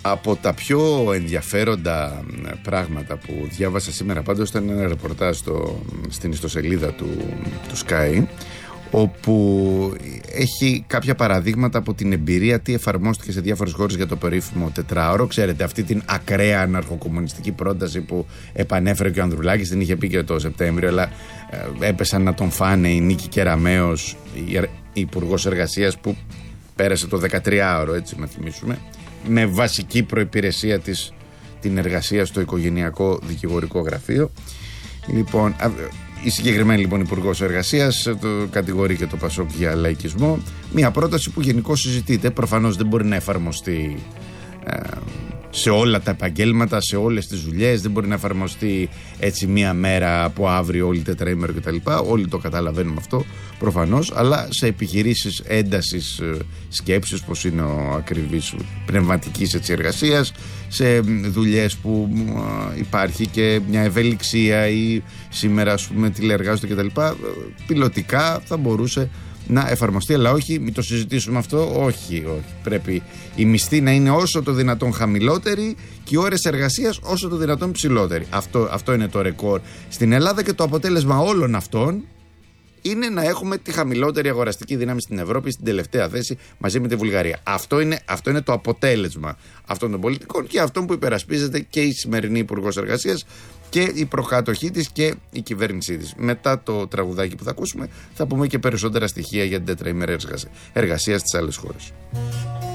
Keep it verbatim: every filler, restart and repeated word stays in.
Από τα πιο ενδιαφέροντα πράγματα που διάβασα σήμερα πάντως ήταν ένα ρεπορτάζ στο, στην ιστοσελίδα του, του Sky, όπου έχει κάποια παραδείγματα από την εμπειρία τι εφαρμόστηκε σε διάφορες χώρες για το περίφημο τετράωρο. Ξέρετε, αυτή την ακραία αναρχοκομμουνιστική πρόταση που επανέφερε και ο Ανδρουλάκης, την είχε πει και το Σεπτέμβριο, αλλά ε, έπεσαν να τον φάνε η Νίκη Κεραμέως, η Υπουργός Εργασίας, που πέρασε το δεκατριάωρο, έτσι να θυμίσουμε, με βασική προϋπηρεσία της την εργασία στο οικογενειακό δικηγορικό γραφείο. Λοιπόν, η συγκεκριμένη λοιπόν Υπουργός Εργασίας το κατηγορεί και το Πασόκ για λαϊκισμό. Μια πρόταση που γενικώς συζητείται. Προφανώς δεν μπορεί να εφαρμοστεί ε, σε όλα τα επαγγέλματα, σε όλες τις δουλειές. Δεν μπορεί να εφαρμοστεί έτσι μία μέρα από αύριο, όλη τετραήμερο κτλ. Όλοι το καταλαβαίνουμε αυτό προφανώς. Αλλά σε επιχειρήσεις έντασης σκέψης, όπως είναι ο ακριβής πνευματικής έτσι, εργασίας, σε δουλειές που υπάρχει και μια ευελιξία ή σήμερα ας πούμε τηλεεργάζονται κτλ. Πιλωτικά θα μπορούσε να εφαρμοστεί, αλλά όχι, μην το συζητήσουμε αυτό, όχι, όχι. Πρέπει η μισθή να είναι όσο το δυνατόν χαμηλότερη και οι ώρες εργασίας όσο το δυνατόν ψηλότερη. Αυτό, αυτό είναι το ρεκόρ στην Ελλάδα και το αποτέλεσμα όλων αυτών είναι να έχουμε τη χαμηλότερη αγοραστική δύναμη στην Ευρώπη, στην τελευταία θέση μαζί με τη Βουλγαρία. Αυτό είναι, αυτό είναι το αποτέλεσμα αυτών των πολιτικών και αυτών που υπερασπίζεται και η σημερινή Υπουργός Εργασίας και η προκάτοχή της και η κυβέρνησή της. Μετά το τραγουδάκι που θα ακούσουμε θα πούμε και περισσότερα στοιχεία για την τετραήμερη εργασία στις άλλες χώρες.